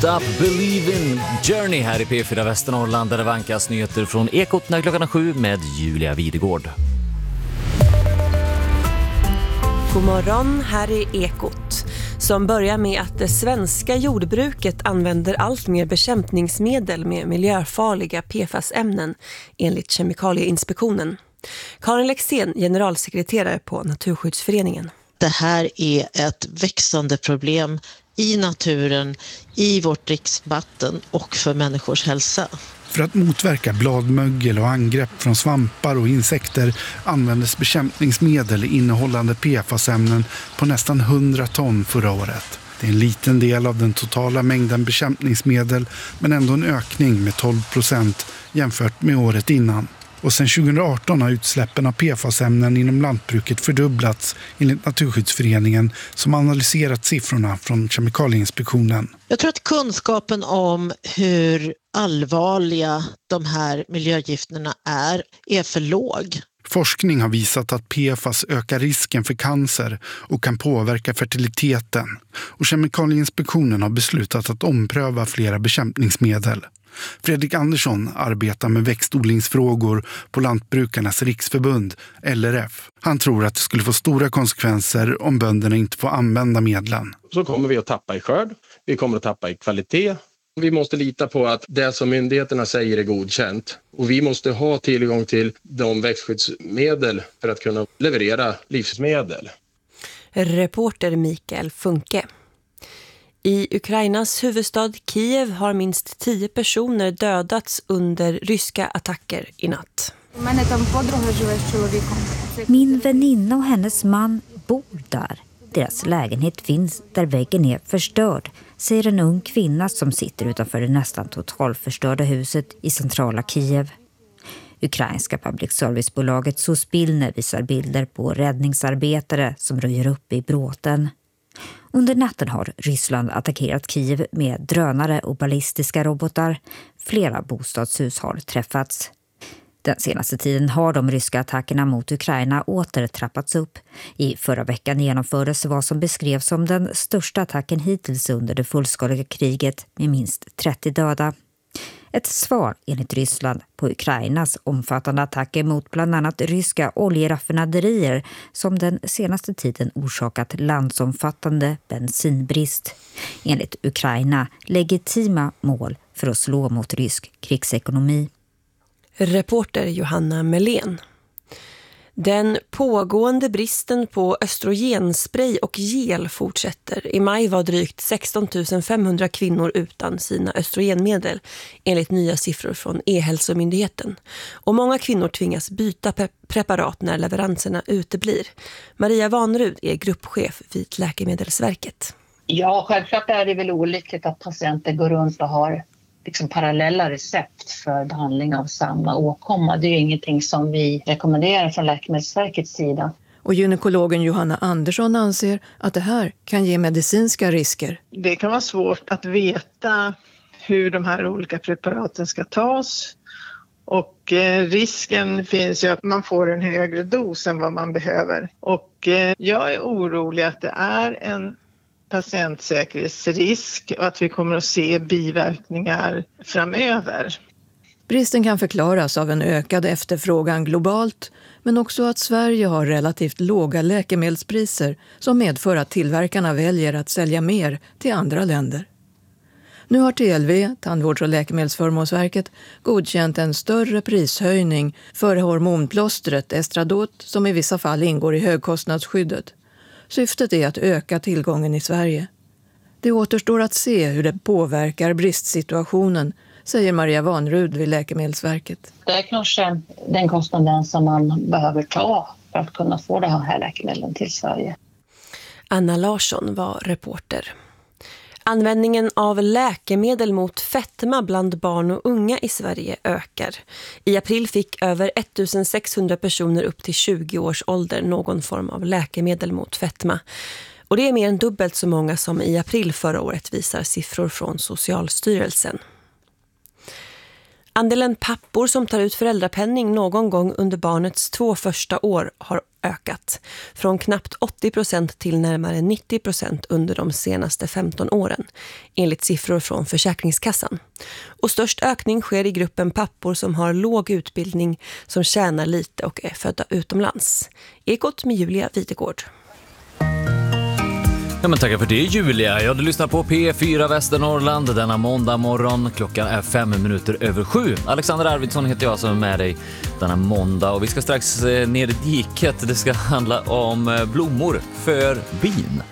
Stop Believin' Journey här i P4 Västernorrland där det vankas nyheter från Ekot när klockan är 7 med Julia Videgård. God morgon, här är Ekot som börjar med att det svenska jordbruket använder allt mer bekämpningsmedel med miljöfarliga PFAS-ämnen enligt Kemikalieinspektionen. Karin Lexén, generalsekreterare på Naturskyddsföreningen. Det här är ett växande problem i naturen, i vårt dricksvatten och för människors hälsa. För att motverka bladmögel och angrepp från svampar och insekter användes bekämpningsmedel innehållande PFAS-ämnen på nästan 100 ton förra året. Det är en liten del av den totala mängden bekämpningsmedel men ändå en ökning med 12% jämfört med året innan. Och sedan 2018 har utsläppen av PFAS-ämnen inom lantbruket fördubblats enligt Naturskyddsföreningen som analyserat siffrorna från Kemikalieinspektionen. Jag tror att kunskapen om hur allvarliga de här miljögifterna är för låg. Forskning har visat att PFAS ökar risken för cancer och kan påverka fertiliteten. Och Kemikalieinspektionen har beslutat att ompröva flera bekämpningsmedel. Fredrik Andersson arbetar med växtodlingsfrågor på Lantbrukarnas riksförbund, LRF. Han tror att det skulle få stora konsekvenser om bönderna inte får använda medlen. Så kommer vi att tappa i skörd, vi kommer att tappa i kvalitet. Vi måste lita på att det som myndigheterna säger är godkänt. Och vi måste ha tillgång till de växtskyddsmedel för att kunna leverera livsmedel. Reporter Mikael Funke. I Ukrainas huvudstad Kiev har minst 10 personer dödats under ryska attacker i natt. Min väninna och hennes man bor där. Deras lägenhet finns där väggen är förstörd, säger en ung kvinna som sitter utanför det nästan totalförstörda huset i centrala Kiev. Ukrainska public service-bolaget Suspilne visar bilder på räddningsarbetare som röjer upp i bråten. Under natten har Ryssland attackerat Kiev med drönare och ballistiska robotar. Flera bostadshus har träffats. Den senaste tiden har de ryska attackerna mot Ukraina åter trappats upp. I förra veckan genomfördes vad som beskrevs som den största attacken hittills under det fullskaliga kriget med minst 30 döda. Ett svar enligt Ryssland på Ukrainas omfattande attacker mot bland annat ryska oljeraffinaderier som den senaste tiden orsakat landsomfattande bensinbrist. Enligt Ukraina legitima mål för att slå mot rysk krigsekonomi. Reporter Johanna Melén. Den pågående bristen på östrogenspray och gel fortsätter. I maj var drygt 16 500 kvinnor utan sina östrogenmedel enligt nya siffror från E-hälsomyndigheten. Och många kvinnor tvingas byta preparat när leveranserna uteblir. Maria Vanrud är gruppchef vid Läkemedelsverket. Ja, självklart är det väl olyckligt att patienter går runt och har parallella recept för behandling av samma åkomma. Det är ju ingenting som vi rekommenderar från Läkemedelsverkets sida. Och gynekologen Johanna Andersson anser att det här kan ge medicinska risker. Det kan vara svårt att veta hur de här olika preparaten ska tas. Och risken finns ju att man får en högre dos än vad man behöver. Och jag är orolig att det är en patientsäkerhetsrisk och att vi kommer att se biverkningar framöver. Bristen kan förklaras av en ökad efterfrågan globalt, men också att Sverige har relativt låga läkemedelspriser som medför att tillverkarna väljer att sälja mer till andra länder. Nu har TLV, Tandvårds- och läkemedelsförmånsverket, godkänt en större prishöjning för hormonplåstret Estradot som i vissa fall ingår i högkostnadsskyddet. Syftet är att öka tillgången i Sverige. Det återstår att se hur det påverkar bristsituationen, säger Maria Vanrud vid Läkemedelsverket. Det är kanske den kostnaden som man behöver ta för att kunna få det här läkemedlen till Sverige. Anna Larsson var reporter. Användningen av läkemedel mot fetma bland barn och unga i Sverige ökar. I april fick över 1600 personer upp till 20 års ålder någon form av läkemedel mot fetma. Och det är mer än dubbelt så många som i april förra året, visar siffror från Socialstyrelsen. Andelen pappor som tar ut föräldrapenning någon gång under barnets 2 första år har ökat. Från knappt 80% till närmare 90% under de senaste 15 åren, enligt siffror från Försäkringskassan. Och störst ökning sker i gruppen pappor som har låg utbildning, som tjänar lite och är födda utomlands. Ekot med Julia Videgård. Ja, men tackar för det, Julia. Du lyssnar på P4 Västernorrland denna måndag morgon. Klockan är 7:05. Alexander Arvidsson heter jag som är med dig denna måndag. Och vi ska strax ner i diket. Det ska handla om blommor för bin.